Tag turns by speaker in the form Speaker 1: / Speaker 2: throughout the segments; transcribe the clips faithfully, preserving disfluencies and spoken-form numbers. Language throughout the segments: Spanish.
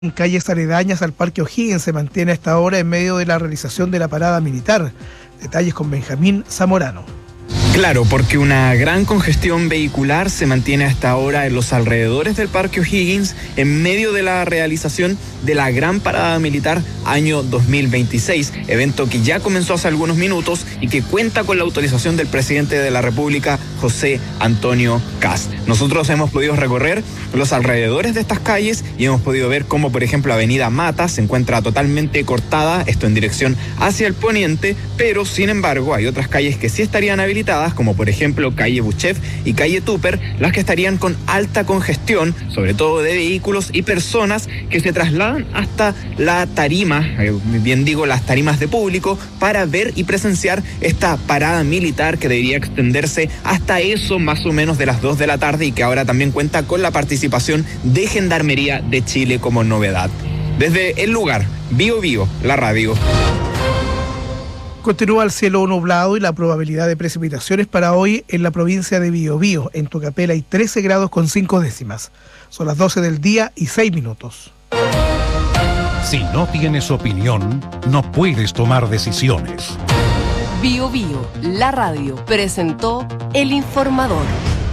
Speaker 1: En calles aledañas al Parque O'Higgins se mantiene a esta hora en medio de la realización de la parada militar. Detalles con Benjamín Zamorano.
Speaker 2: Claro, porque una gran congestión vehicular se mantiene hasta ahora en los alrededores del Parque O'Higgins en medio de la realización de la gran parada militar año dos mil veintiséis, evento que ya comenzó hace algunos minutos y que cuenta con la autorización del presidente de la República, José Antonio Kast. Nosotros hemos podido recorrer los alrededores de estas calles y hemos podido ver cómo, por ejemplo, Avenida Mata se encuentra totalmente cortada, esto en dirección hacia el poniente, pero sin embargo hay otras calles que sí estarían habilitadas, como por ejemplo calle Buchef y calle Tupper, las que estarían con alta congestión, sobre todo de vehículos y personas que se trasladan hasta la tarima, eh, bien digo las tarimas de público, para ver y presenciar esta parada militar que debería extenderse hasta eso más o menos de las dos de la tarde y que ahora también cuenta con la participación de Gendarmería de Chile como novedad. Desde el lugar, Bio Bio, la radio.
Speaker 1: Continúa el cielo nublado y la probabilidad de precipitaciones para hoy en la provincia de Biobío. En Tucapel hay trece grados con cinco décimas. Son las doce del día y seis minutos.
Speaker 3: Si no tienes opinión, no puedes tomar decisiones.
Speaker 4: Bio Bio, la radio, presentó El Informador.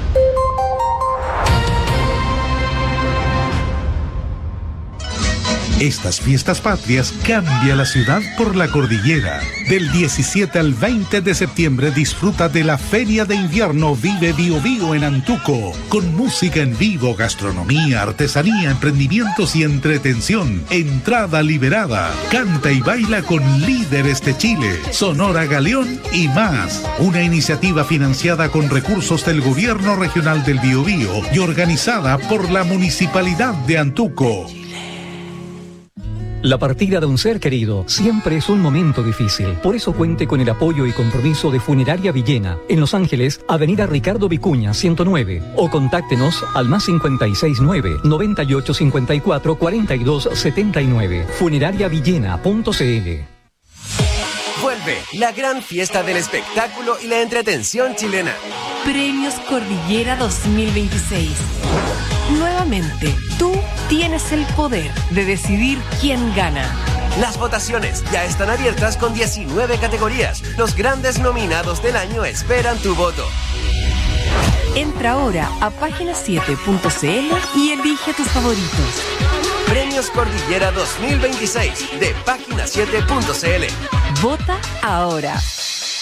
Speaker 3: Estas fiestas patrias cambia la ciudad por la cordillera. Del diecisiete al veinte de septiembre disfruta de la Feria de Invierno Vive Bio Bio en Antuco, con música en vivo, gastronomía, artesanía, emprendimientos y entretención. Entrada liberada. Canta y baila con líderes de Chile, Sonora Galeón y más. Una iniciativa financiada con recursos del Gobierno Regional del Biobío y organizada por la Municipalidad de Antuco.
Speaker 5: La partida de un ser querido siempre es un momento difícil. Por eso cuente con el apoyo y compromiso de Funeraria Villena, en Los Ángeles, Avenida Ricardo Vicuña, ciento nueve. O contáctenos al más cincuenta y seis nueve, noventa y ocho cincuenta y cuatro, cuarenta y dos setenta y nueve. Funeraria Villena punto cl.
Speaker 6: Vuelve la gran fiesta del espectáculo y la entretención chilena.
Speaker 4: Premios Cordillera dos mil veintiséis. Nuevamente, tú tienes el poder de decidir quién gana.
Speaker 6: Las votaciones ya están abiertas con diecinueve categorías. Los grandes nominados del año esperan tu voto.
Speaker 4: Entra ahora a página siete punto cl y elige tus favoritos.
Speaker 6: Premios Cordillera dos mil veintiséis de página siete punto cl.
Speaker 4: Vota ahora.